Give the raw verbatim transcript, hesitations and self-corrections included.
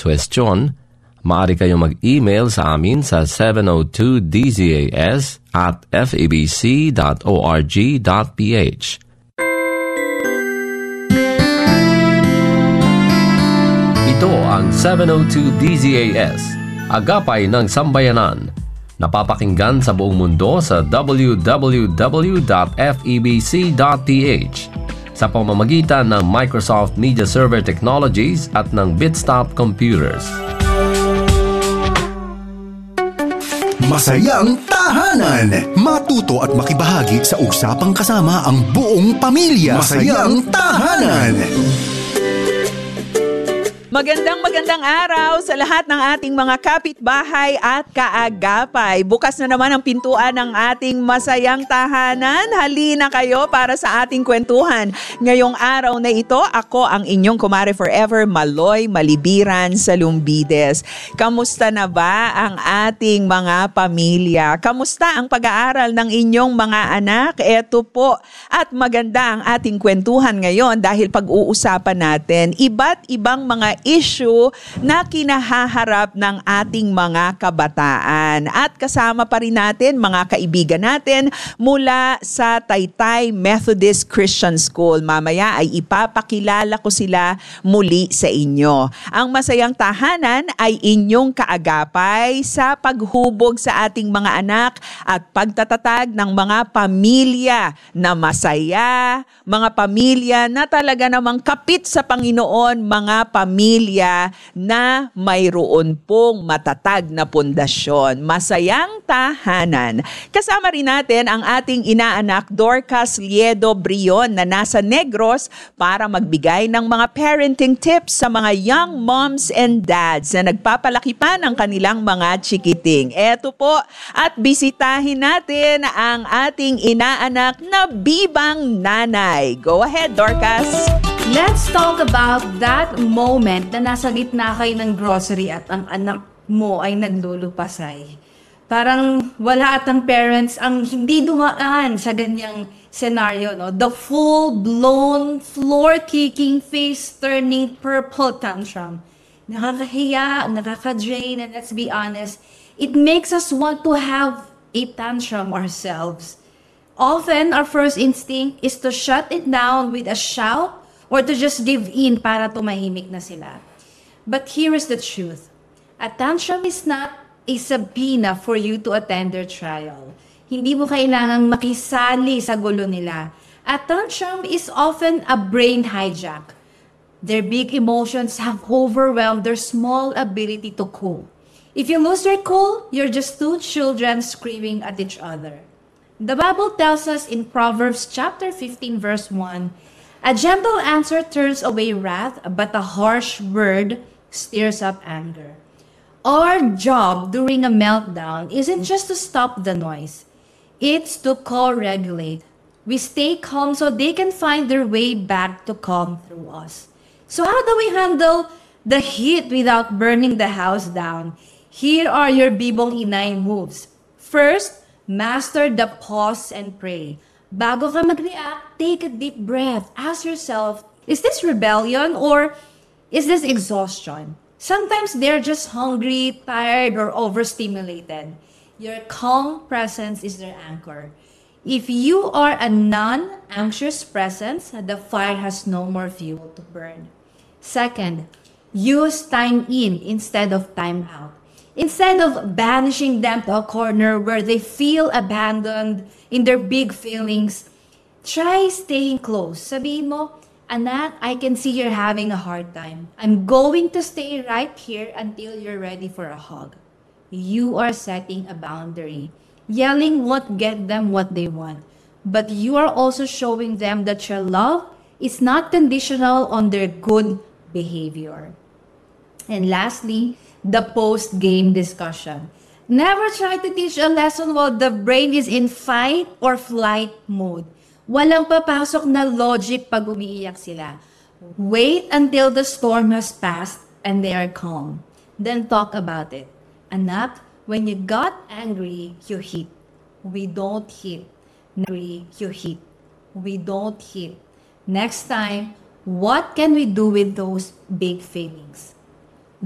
question, maaari kayong mag-email sa amin sa seven oh two D Z A S at f a b c dot org dot p h. Ito ang seven oh two D Z A S, Agapay ng Sambayanan. Napapakinggan sa buong mundo sa w w w dot f e b c dot p h sa pamamagitan ng Microsoft Media Server Technologies at ng Bitstop Computers. Masayang Tahanan. Matuto at makibahagi sa usapang kasama ang buong pamilya. Masayang Tahanan. Magandang magandang araw sa lahat ng ating mga kapitbahay at kaagapay. Bukas na naman ang pintuan ng ating masayang tahanan. Halina kayo para sa ating kwentuhan. Ngayong araw na ito, ako ang inyong kumare forever, Maloy Malibiran sa Lumbides. Kamusta na ba ang ating mga pamilya? Kamusta ang pag-aaral ng inyong mga anak? Eto po. At maganda ang ating kwentuhan ngayon dahil pag-uusapan natin iba't ibang mga issue na kinahaharap ng ating mga kabataan. At kasama pa rin natin mga kaibigan natin mula sa Taytay Methodist Christian School. Mamaya ay ipapakilala ko sila muli sa inyo. Ang masayang tahanan ay inyong kaagapay sa paghubog sa ating mga anak at pagtatatag ng mga pamilya na masaya, mga pamilya na talaga namang kapit sa Panginoon, mga pamilya na mayroon pong matatag na pundasyon. Masayang tahanan. Kasama rin natin ang ating inaanak Dorcas Liedo Brion na nasa Negros para magbigay ng mga parenting tips sa mga young moms and dads na nagpapalaki pa ng kanilang mga chikiting. Eto po, at bisitahin natin ang ating inaanak na bibang nanay. Go ahead, Dorcas. Let's talk about that moment na nasa gitna kayo ng grocery at ang anak mo ay naglulupasay. Parang wala atang parents ang hindi dumaan sa ganyang scenario, no? The full-blown, floor-kicking, face-turning purple tantrum. Nakakahiya, nakaka-drain, and let's be honest, it makes us want to have a tantrum ourselves. Often, our first instinct is to shut it down with a shout or to just give in para tumahimik na sila. But here is the truth. A tantrum is not a subpoena for you to attend their trial. Hindi mo kailangang makisali sa gulo nila. A tantrum is often a brain hijack. Their big emotions have overwhelmed their small ability to cool. If you lose your cool, you're just two children screaming at each other. The Bible tells us in Proverbs chapter fifteen verse one, a gentle answer turns away wrath, but a harsh word stirs up anger. Our job during a meltdown isn't just to stop the noise. It's to co-regulate. We stay calm so they can find their way back to calm through us. So how do we handle the heat without burning the house down? Here are your Bibong Inay moves. First, master the pause and pray. Bago ka mag-react, take a deep breath. Ask yourself, is this rebellion or is this exhaustion? Sometimes they're just hungry, tired, or overstimulated. Your calm presence is their anchor. If you are a non-anxious presence, the fire has no more fuel to burn. Second, use time in instead of time out. Instead of banishing them to a corner where they feel abandoned in their big feelings, try staying close. Sabihin mo, anak, I can see you're having a hard time. I'm going to stay right here until you're ready for a hug. You are setting a boundary. Yelling won't get them what they want. But you are also showing them that your love is not conditional on their good behavior. And lastly, the post-game discussion. Never try to teach a lesson while the brain is in fight or flight mode. Walang papasok na logic pag umiiyak sila. Wait until the storm has passed and they are calm. Then talk about it. Anak, when you got angry, you hit. We don't hit. Angry, you hit. We don't hit. Next time, what can we do with those big feelings?